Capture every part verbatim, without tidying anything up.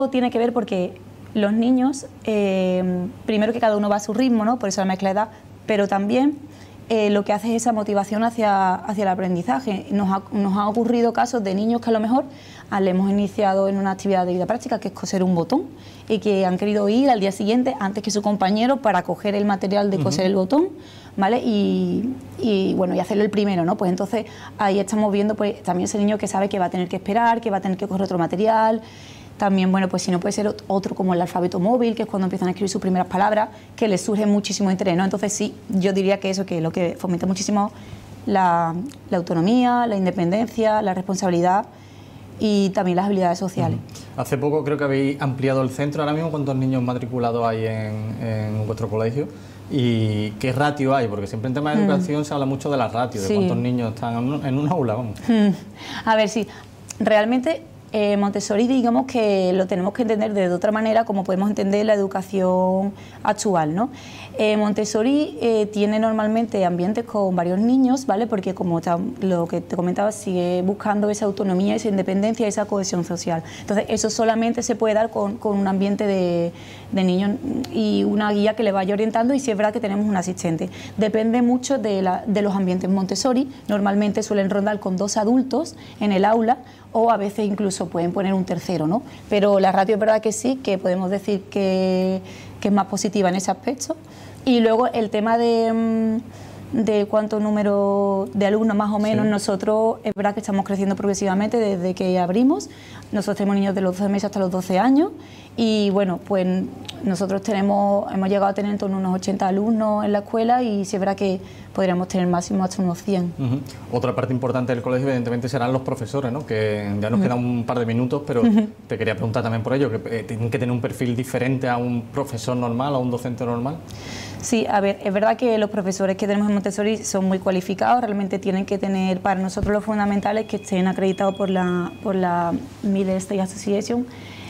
tiene que ver porque los niños, eh, primero que cada uno va a su ritmo, ¿no? Por eso la mezcla de edad, pero también eh, lo que hace es esa motivación hacia, hacia el aprendizaje. Nos ha, nos ha ocurrido casos de niños que a lo mejor le hemos iniciado en una actividad de vida práctica, que es coser un botón, y que han querido ir al día siguiente antes que su compañero para coger el material de coser uh-huh. el botón, ¿vale? Y, y bueno, y hacerlo el primero, ¿no? Pues entonces ahí estamos viendo pues también ese niño que sabe que va a tener que esperar, que va a tener que coger otro material. También, bueno, pues si no puede ser otro como el alfabeto móvil, que es cuando empiezan a escribir sus primeras palabras, que les surge muchísimo interés, ¿no? Entonces sí, yo diría que eso, que lo que fomenta muchísimo la, la autonomía, la independencia, la responsabilidad y también las habilidades sociales. Uh-huh. Hace poco creo que habéis ampliado el centro. Ahora mismo, ¿cuántos niños matriculados hay en, en vuestro colegio? ¿Y qué ratio hay? Porque siempre en tema de educación mm. se habla mucho de la ratio, sí. de cuántos niños están en un aula, vamos. Mm. A ver, sí, realmente... Eh, Montessori, digamos que lo tenemos que entender de otra manera, como podemos entender la educación actual, ¿no? Eh, Montessori eh, tiene normalmente ambientes con varios niños, ¿vale? Porque como ta, lo que te comentaba, sigue buscando esa autonomía, esa independencia, esa cohesión social. Entonces, eso solamente se puede dar con, con un ambiente de, de niños y una guía que le vaya orientando, y si es verdad que tenemos un asistente. Depende mucho de, la, de los ambientes Montessori. Normalmente suelen rondar con dos adultos en el aula, o a veces incluso pueden poner un tercero, ¿no? Pero la ratio es verdad que sí, que podemos decir que, que es más positiva en ese aspecto. Y luego el tema de, de cuánto número de alumnos más o menos, sí. nosotros es verdad que estamos creciendo progresivamente desde que abrimos. Nosotros tenemos niños de los doce meses hasta los doce años y bueno, pues nosotros tenemos, hemos llegado a tener en torno a unos ochenta alumnos en la escuela, y sí es verdad que podríamos tener máximo hasta unos cien. Uh-huh. Otra parte importante del colegio evidentemente serán los profesores, ¿no? Que ya nos uh-huh. quedan un par de minutos, pero uh-huh. te quería preguntar también por ello, que eh, tienen que tener un perfil diferente a un profesor normal, a un docente normal. Sí, a ver, es verdad que los profesores que tenemos en Montessori son muy cualificados, realmente tienen que tener, para nosotros lo fundamental es que estén acreditados por la, por la Middle State Association,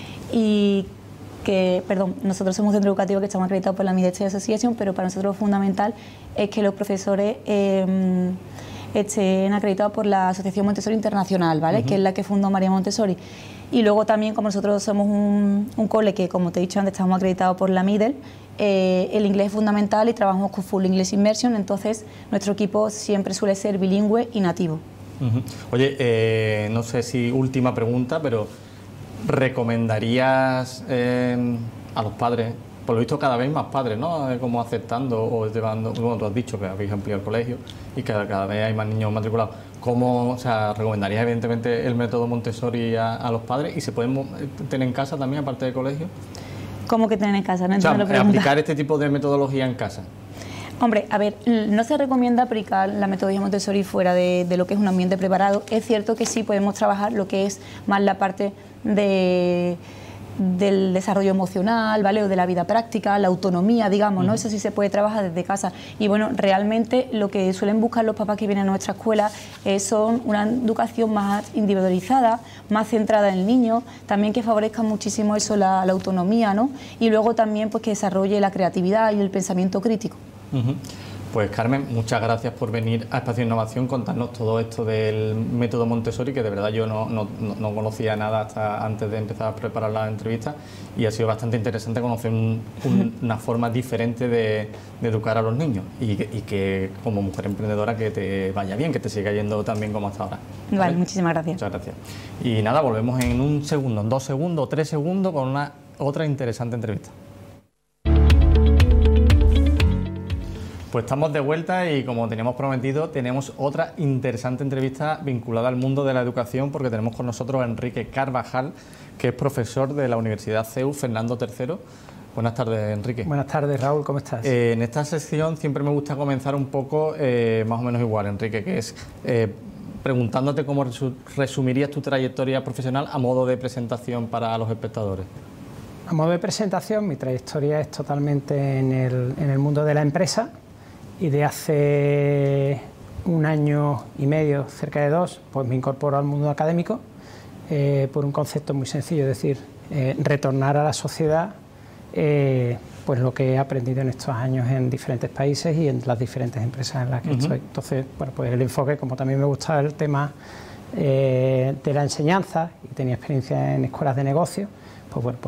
y que, perdón, nosotros somos un centro educativo que estamos acreditados por la Middle State Association, pero para nosotros lo fundamental es que los profesores eh, estén acreditados por la Asociación Montessori Internacional, ¿vale? Uh-huh. Que es la que fundó María Montessori. Y luego también, como nosotros somos un, un cole que, como te he dicho antes, estamos acreditados por la Middle, eh, el inglés es fundamental y trabajamos con Full English Immersion, entonces nuestro equipo siempre suele ser bilingüe y nativo. Uh-huh. Oye, eh, no sé si última pregunta, pero ¿recomendarías eh, a los padres, por lo visto cada vez más padres, ¿no? Eh, como aceptando o llevando, bueno, tú has dicho que habéis ampliado el colegio y que cada, cada vez hay más niños matriculados, ¿cómo, o sea, recomendarías evidentemente el método Montessori a, a los padres, y se pueden tener en casa también aparte del colegio? ¿Cómo que tener en casa? No, o sea, aplicar este tipo de metodología en casa. Hombre, a ver, no se recomienda aplicar la metodología Montessori fuera de, de lo que es un ambiente preparado. Es cierto que sí podemos trabajar lo que es más la parte de, del desarrollo emocional, ¿vale? O de la vida práctica, la autonomía, digamos, ¿no? Uh-huh. Eso sí se puede trabajar desde casa. Y bueno, realmente lo que suelen buscar los papás que vienen a nuestra escuela eh, son una educación más individualizada, más centrada en el niño, también que favorezca muchísimo eso, la, la autonomía, ¿no? Y luego también pues que desarrolle la creatividad y el pensamiento crítico. Uh-huh. Pues Carmen, muchas gracias por venir a Espacio Innovación, contarnos todo esto del método Montessori, que de verdad yo no, no, no conocía nada hasta antes de empezar a preparar la entrevista, y ha sido bastante interesante conocer un, un, una forma diferente de, de educar a los niños, y que, y que como mujer emprendedora que te vaya bien, que te siga yendo tan bien como hasta ahora. Vale, ¿vale? Muchísimas gracias. Muchas gracias. Y nada, volvemos en un segundo, en dos segundos, tres segundos con una otra interesante entrevista. Pues estamos de vuelta y, como teníamos prometido, tenemos otra interesante entrevista vinculada al mundo de la educación, porque tenemos con nosotros a Enrique Carvajal, que es profesor de la Universidad C E U Fernando tercero. Buenas tardes, Enrique. Buenas tardes, Raúl, ¿cómo estás? Eh, en esta sección siempre me gusta comenzar un poco eh, más o menos igual, Enrique, que es eh, preguntándote cómo resumirías tu trayectoria profesional a modo de presentación para los espectadores. A modo de presentación, mi trayectoria es totalmente en el, en el mundo de la empresa, y de hace un año y medio, cerca de dos, pues me incorporo al mundo académico eh, por un concepto muy sencillo, es decir, eh, retornar a la sociedad eh, pues lo que he aprendido en estos años en diferentes países y en las diferentes empresas en las que uh-huh. estoy. Entonces, bueno, pues el enfoque, como también me gusta el tema eh, de la enseñanza y tenía experiencia en escuelas de negocio, pues bueno, pues